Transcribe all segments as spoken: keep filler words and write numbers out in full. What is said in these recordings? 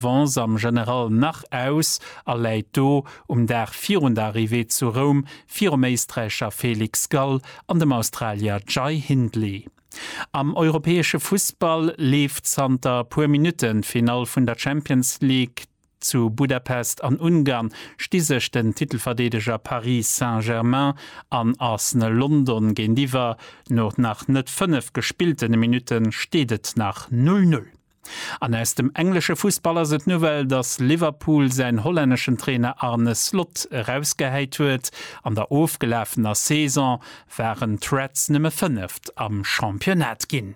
Vans am General nach aus a läit do um der virhundert Arrivé zu Rom vir Meisträcher Felix Gall an dem Australier Jai Hindley. Am europäesche Fußball lief zanter puer Minuten Final vun der Champions League zu Budapest an Ungarn stiesech den Titelverdedeger Paris Saint-Germain an Arsenal London gen Diwer noch nach net fünf gespielten Minuten stedet nach null null. An aus dem englische Fußballer se Novel, dass Liverpool sein holländischen Trainer Arne Slot herausgeheit huet. An der aufgelaufener Saison wären Reds nimme fünft am Championat ginn.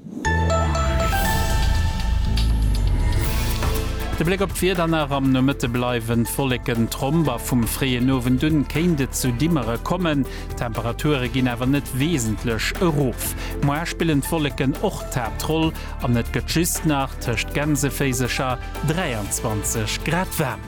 De Blick op vier dann am no Mitte bleiwen volleken Tromber vum freie Nowen dünn kende zu dimmere kommen. Temperature ginn awer net wesentlech erof. Moer spillen volleken och Tabtroll an net geschist nach töcht gänsefeisecher dreiundzwanzig Grad wärm.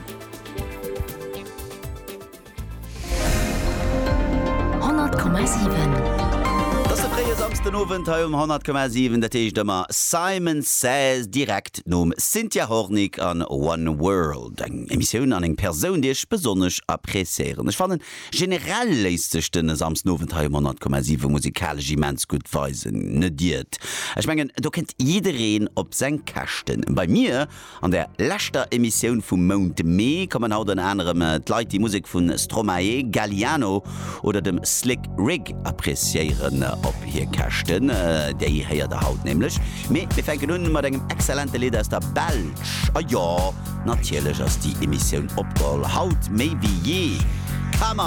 hundert Komma sieben den Owenteil um hundert Komma sieben, dat ich demmer Simon Says direkt nom Cynthia Hornig an One World. Eng Emissionioun an eng Persoun, die ich besonnech appréciieren. Ich fand den generalleistechten sams Owenteil um hundert Komma sieben musikalisch immens gut weisen, nediert. Ich mengen, du kennt jidereen op sen Kachten. Bei mir, an der lächter Emissionioun vum Mount Mee, kann man haut den anderem et Leiit die Musik vun Stromae, Galliano oder dem Slick Rig appréciieren op hier Kachten. Äh, der hier heier der Haut nämlich. Me befänken nun mat engem exzellente Lied aus der Belsch. Ah ja, natierlech ass die Emissionioun opball Haut méi wie je. Kammer